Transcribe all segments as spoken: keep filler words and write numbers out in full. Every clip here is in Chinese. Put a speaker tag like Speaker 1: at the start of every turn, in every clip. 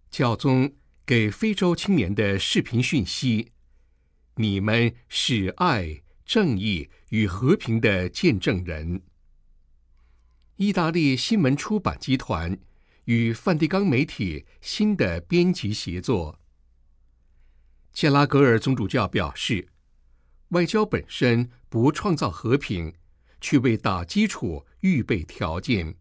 Speaker 1: 教宗给非洲青年的视频讯息：你们是爱、正义与和平的见证人。意大利新闻出版集团与梵蒂冈媒体新的编辑协作。加拉格尔总主教表示，外交本身不创造和平，却为打基础预备条件。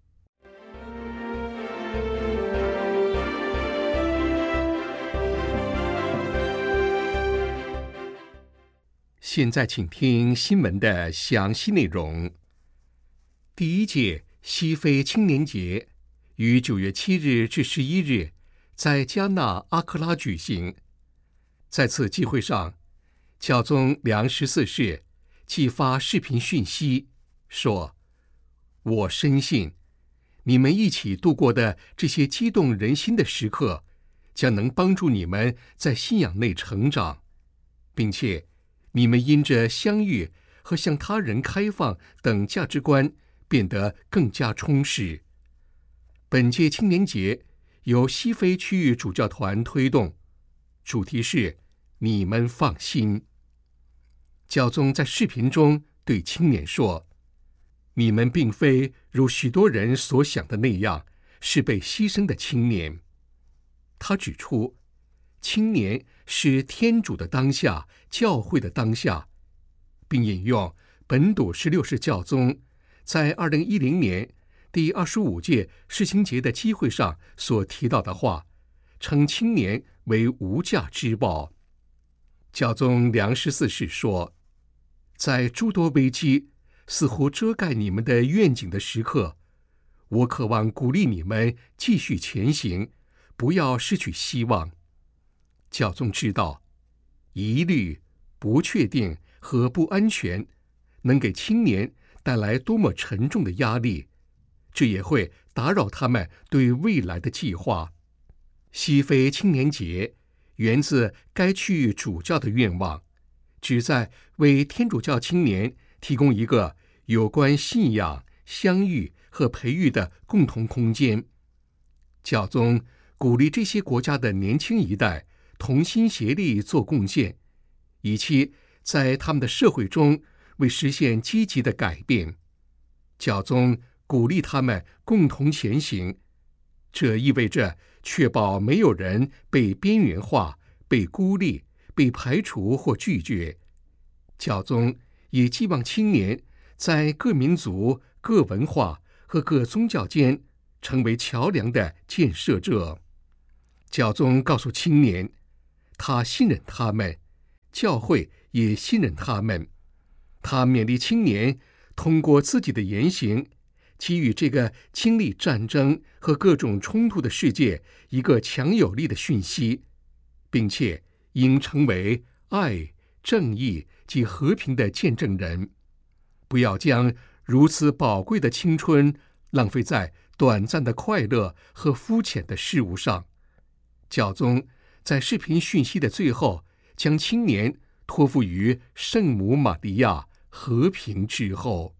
Speaker 1: 现在请听新闻的详细内容。第一届西非青年节于九月七日至十一日在加纳阿克拉举行。在此机会上，教宗良十四世寄发视频讯息，说：“我深信，你们一起度过的这些激动人心的时刻，将能帮助你们在信仰内成长，并且你们因着相遇和向他人开放等价值观变得更加充实。”本届青年节由西非区域主教团推动，主题是你们放心。教宗在视频中对青年说：“你们并非如许多人所想的那样是被牺牲的青年。”他指出，青年是天主的当下，教会的当下，并引用本笃十六世教宗在二零一零年第二十五届世青节的机会上所提到的话，称青年为无价之宝。教宗良十四世说：“在诸多危机似乎遮盖你们的愿景的时刻，我渴望鼓励你们继续前行，不要失去希望。”教宗知道，疑虑、不确定和不安全能给青年带来多么沉重的压力，这也会打扰他们对未来的计划。西非青年节源自该区域主教的愿望，旨在为天主教青年提供一个有关信仰、相遇和培育的共同空间。教宗鼓励这些国家的年轻一代同心协力做贡献，以期在他们的社会中为实现积极的改变。教宗鼓励他们共同前行，这意味着确保没有人被边缘化、被孤立、被排除或拒绝。教宗也寄望青年在各民族、各文化和各宗教间成为桥梁的建设者。教宗告诉青年，他信任他们，教会也信任他们。他勉励青年通过自己的言行，给予这个经历战争和各种冲突的世界一个强有力的讯息，并且应成为爱、正义及和平的见证人。不要将如此宝贵的青春浪费在短暂的快乐和肤浅的事物上。教宗在视频讯息的最后，将青年托付于圣母玛利亚和平之后。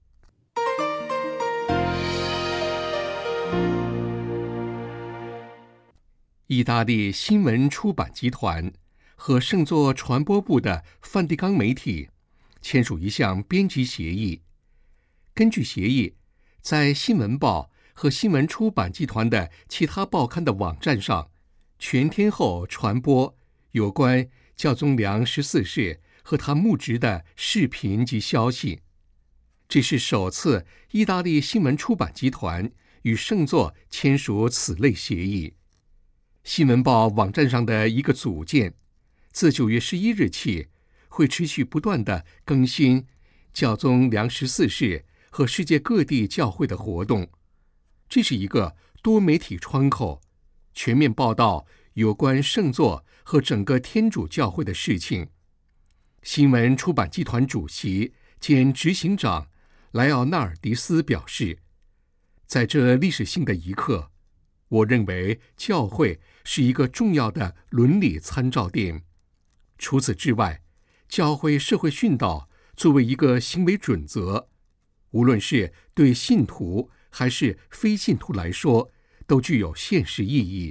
Speaker 1: 意大利新闻出版集团和圣座传播部的梵蒂冈媒体签署一项编辑协议。根据协议，在新闻报和新闻出版集团的其他报刊的网站上，全天候传播有关教宗良十四世和他牧职的视频及消息。这是首次意大利新闻出版集团与圣座签署此类协议。新闻报网站上的一个组件，自九月十一日起会持续不断地更新教宗良十四世和世界各地教会的活动。这是一个多媒体窗口，全面报道有关圣座和整个天主教会的事情。新闻出版集团主席兼执行长莱奥纳尔迪斯表示，在这历史性的一刻，我认为教会是一个重要的伦理参照点。除此之外，教会社会训导作为一个行为准则，无论是对信徒还是非信徒来说，都具有现实意义，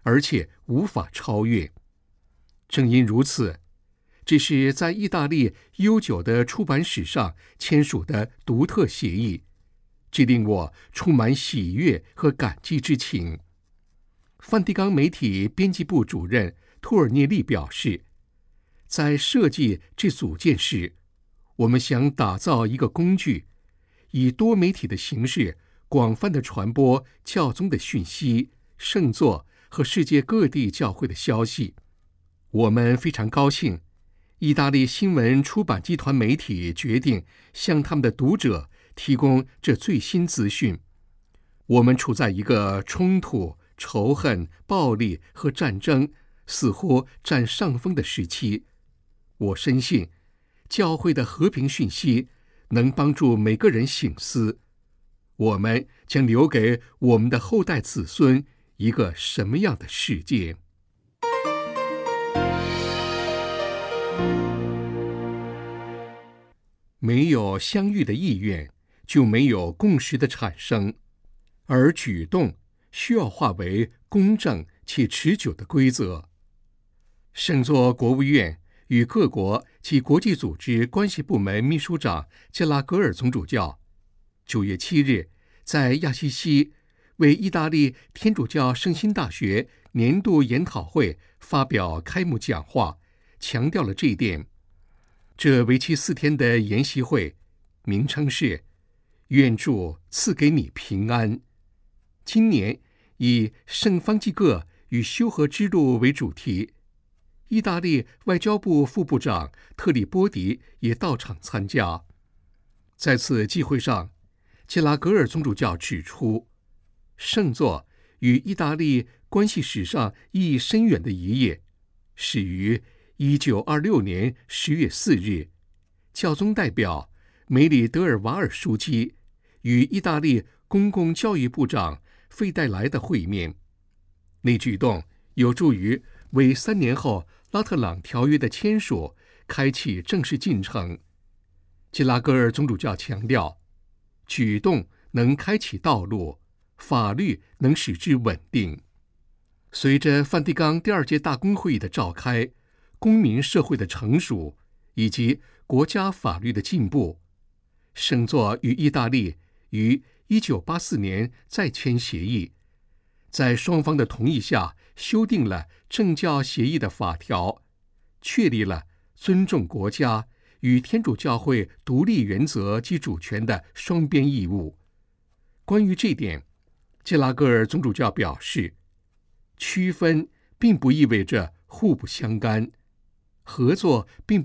Speaker 1: 而且无法超越。正因如此，这是在意大利悠久的出版史上签署的独特协议，这令我充满喜悦和感激之情。梵蒂冈媒体编辑部主任托尔涅利表示，在设计这组件时，我们想打造一个工具，以多媒体的形式广泛地传播教宗的讯息、圣作和世界各地教会的消息。我们非常高兴，意大利新闻出版集团媒体决定向他们的读者提供这最新资讯。我们处在一个冲突、仇恨、暴力和战争似乎占上风的时期。我深信，教会的和平讯息能帮助每个人省思，我们将留给我们的后代子孙一个什么样的世界？没有相遇的意愿，就没有共识的产生，而举动需要化为公正且持久的规则。圣座国务院与各国及国际组织关系部门秘书长加拉格尔总主教九月七日在亚西西为意大利天主教圣心大学年度研讨会发表开幕讲话，强调了这一点。这为期四天的研习会名称是“愿主赐给你平安”。今年以圣方济各与修和之路为主题，意大利外交部副部长特里波迪也到场参加。在此集会上，切拉格尔总主教指出，圣座与意大利关系史上意义深远的一页，始于一九二六年十月四日，教宗代表梅里德尔瓦尔枢机与意大利公共教育部长费代莱的会面。那举动有助于为三年后拉特朗条约的签署开启正式进程。基拉戈尔总主教强调，举动能开启道路，法律能使之稳定。随着梵蒂冈第二届大公会议的召开，公民社会的成熟以及国家法律的进步，圣座与意大利于一九八四年再签协议，在双方的同意下修订了政教协议的法条，确立了尊重国家与天主教会独立原则及主权的双边义务。关于这点，基拉戈尔总主教表示，区分并不意味着互不相干，合作并不